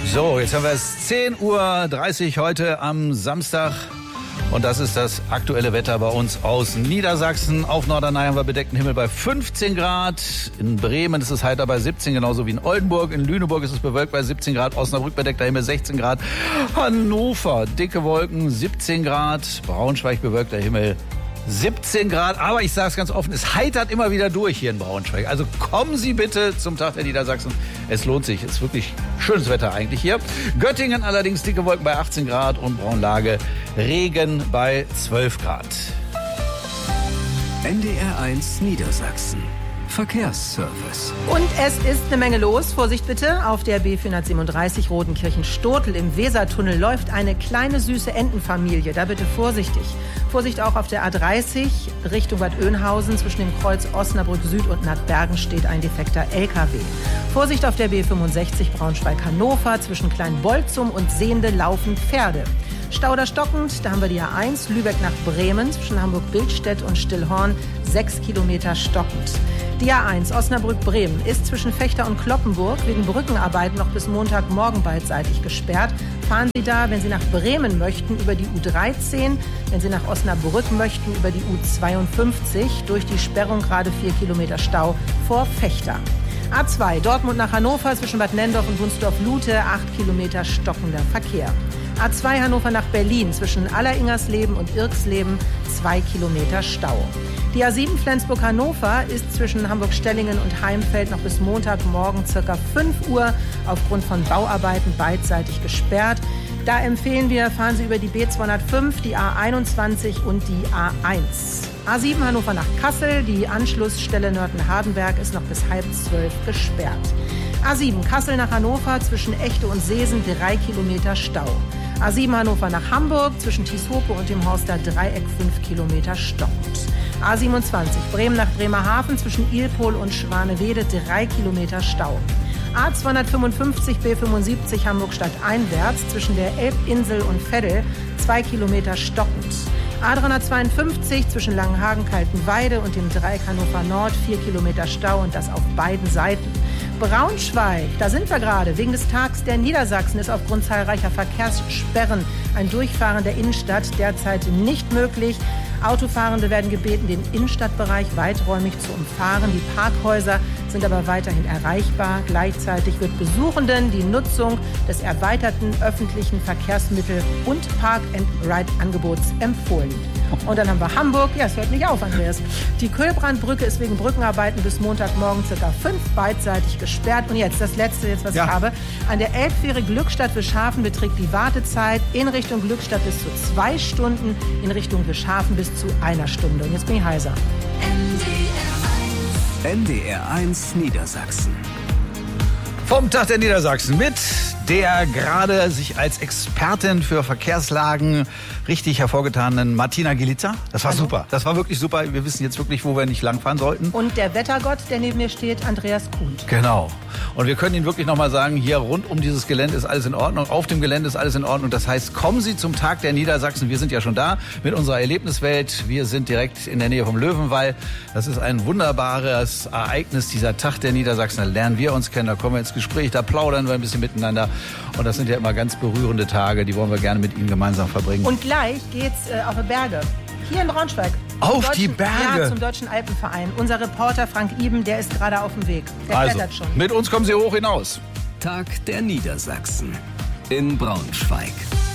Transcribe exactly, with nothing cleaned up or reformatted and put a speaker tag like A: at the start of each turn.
A: So, jetzt haben wir es zehn Uhr dreißig heute am Samstag. Und das ist das aktuelle Wetter bei uns aus Niedersachsen. Auf Norderney haben wir bedeckten Himmel bei fünfzehn Grad. In Bremen ist es heiter bei siebzehn, genauso wie in Oldenburg. In Lüneburg ist es bewölkt bei siebzehn Grad. Osnabrück bedeckter Himmel sechzehn Grad. Hannover dicke Wolken siebzehn Grad. Braunschweig bewölkter Himmel siebzehn Grad. Aber ich sage es ganz offen, es heitert immer wieder durch hier in Braunschweig. Also kommen Sie bitte zum Tag der Niedersachsen. Es lohnt sich. Es ist wirklich schönes Wetter eigentlich hier. Göttingen allerdings dicke Wolken bei achtzehn Grad und Braunlage Regen bei zwölf Grad.
B: N D R eins Niedersachsen. Verkehrsservice.
C: Und es ist eine Menge los. Vorsicht bitte. Auf der B vierhundertsiebenunddreißig Rodenkirchen-Stotel im Wesertunnel läuft eine kleine süße Entenfamilie. Da bitte vorsichtig. Vorsicht auch auf der A dreißig Richtung Bad Oeynhausen. Zwischen dem Kreuz Osnabrück Süd und Nattbergen steht ein defekter L K W. Vorsicht auf der B fünfundsechzig Braunschweig-Hannover. Zwischen Kleinbolzum und Sehnde laufen Pferde. Stauder stockend, da haben wir die A eins, Lübeck nach Bremen, zwischen Hamburg-Bildstedt und Stillhorn, sechs Kilometer stockend. Die A eins Osnabrück-Bremen ist zwischen Fechter und Kloppenburg wegen Brückenarbeiten noch bis Montagmorgen beidseitig gesperrt. Fahren Sie da, wenn Sie nach Bremen möchten, über die U dreizehn, wenn Sie nach Osnabrück möchten, über die U zweiundfünfzig, durch die Sperrung gerade vier Kilometer Stau vor Fechter. A zwei Dortmund nach Hannover zwischen Bad Nendorf und Wunsdorf-Lute, acht Kilometer stockender Verkehr. A zwei Hannover nach Berlin zwischen Alleringersleben und Irksleben, zwei Kilometer Stau. Die A sieben Flensburg-Hannover ist zwischen Hamburg-Stellingen und Heimfeld noch bis Montagmorgen ca. fünf Uhr aufgrund von Bauarbeiten beidseitig gesperrt. Da empfehlen wir, fahren Sie über die B zweihundertfünf, die A einundzwanzig und die A eins. A sieben Hannover nach Kassel, die Anschlussstelle Nörten-Hardenberg ist noch bis halb zwölf gesperrt. A sieben Kassel nach Hannover zwischen Echte und Seesen, drei Kilometer Stau. A sieben Hannover nach Hamburg zwischen Tieshope und dem Horster Dreieck, fünf Kilometer stockend. A siebenundzwanzig Bremen nach Bremerhaven zwischen Ilpol und Schwanewede, drei Kilometer Stau. A zweihundertfünfundfünfzig B fünfundsiebzig Hamburg-Stadt einwärts zwischen der Elbinsel und Veddel, zwei Kilometer stockend. A dreihundertzweiundfünfzig zwischen Langenhagen-Kaltenweide und dem Dreieck Hannover Nord, vier Kilometer Stau und das auf beiden Seiten. Braunschweig, da sind wir gerade. Wegen des Tags der Niedersachsen ist aufgrund zahlreicher Verkehrssperren ein Durchfahren der Innenstadt derzeit nicht möglich. Autofahrende werden gebeten, den Innenstadtbereich weiträumig zu umfahren. Die Parkhäuser sind aber weiterhin erreichbar. Gleichzeitig wird Besuchenden die Nutzung des erweiterten öffentlichen Verkehrsmittel- und Park-and-Ride-Angebots empfohlen. Und dann haben wir Hamburg. Ja, es hört nicht auf, Andreas. Die Köhlbrandbrücke ist wegen Brückenarbeiten bis Montagmorgen ca. fünf beidseitig gesperrt. Und jetzt das Letzte, jetzt was ja. ich habe. An der Elbfähre Glückstadt Wischhafen beträgt die Wartezeit in Richtung Glückstadt bis zu zwei Stunden, in Richtung Wischhafen bis zu einer Stunde. Und jetzt bin ich heiser.
B: N D R eins Niedersachsen.
A: Vom Tag der Niedersachsen mit der gerade sich als Expertin für Verkehrslagen richtig hervorgetanen Martina Gilitzer. Das war Hallo. super. Das war wirklich super. Wir wissen jetzt wirklich, wo wir nicht langfahren sollten.
C: Und der Wettergott, der neben mir steht, Andreas Kuhn.
A: Genau. Und wir können Ihnen wirklich nochmal sagen, hier rund um dieses Gelände ist alles in Ordnung. Auf dem Gelände ist alles in Ordnung. Das heißt, kommen Sie zum Tag der Niedersachsen. Wir sind ja schon da mit unserer Erlebniswelt. Wir sind direkt in der Nähe vom Löwenwall. Das ist ein wunderbares Ereignis, dieser Tag der Niedersachsen. Da lernen wir uns kennen, da kommen wir ins Gespräch, da plaudern wir ein bisschen miteinander. Und das sind ja immer ganz berührende Tage, die wollen wir gerne mit Ihnen gemeinsam verbringen.
C: Und gleich geht's äh, auf die Berge. Hier in Braunschweig.
A: Auf
C: Deutschen,
A: die Berge?
C: Ja, zum Deutschen Alpenverein. Unser Reporter Frank Iben, der ist gerade auf dem Weg. Der
A: also,
C: klettert schon.
A: Mit uns kommen Sie hoch hinaus.
B: Tag der Niedersachsen in Braunschweig.